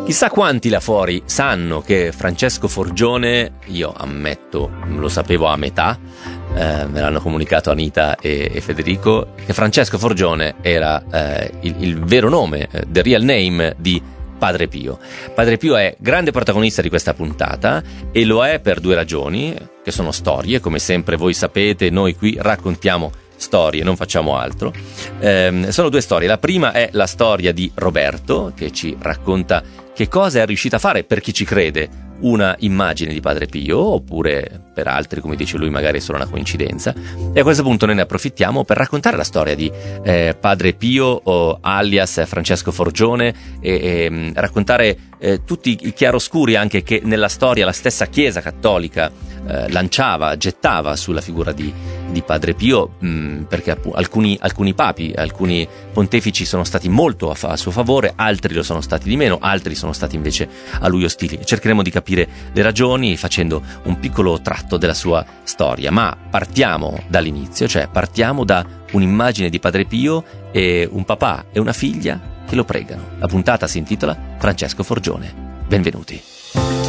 Chissà quanti là fuori sanno che Francesco Forgione, io ammetto, lo sapevo a metà, me l'hanno comunicato Anita e Federico, che Francesco Forgione era il vero nome, the real name di Padre Pio. Padre Pio è grande protagonista di questa puntata e lo è per due ragioni, che sono storie, come sempre voi sapete, noi qui raccontiamo storie, non facciamo altro. Sono due storie. La prima è la storia di Roberto, che ci racconta che cosa è riuscito a fare, per chi ci crede, una immagine di Padre Pio, oppure per altri, come dice lui, magari è solo una coincidenza. E a questo punto noi ne approfittiamo per raccontare la storia di Padre Pio, alias Francesco Forgione, e raccontare tutti i chiaroscuri anche che nella storia la stessa Chiesa Cattolica lanciava, gettava sulla figura di Padre Pio, perché alcuni papi, alcuni pontefici sono stati molto a suo favore, altri lo sono stati di meno, altri sono stati invece a lui ostili. Cercheremo di capire le ragioni facendo un piccolo tratto della sua storia, ma partiamo dall'inizio, cioè partiamo da un'immagine di Padre Pio e un papà e una figlia che lo pregano. La puntata si intitola Francesco Forgione. Benvenuti.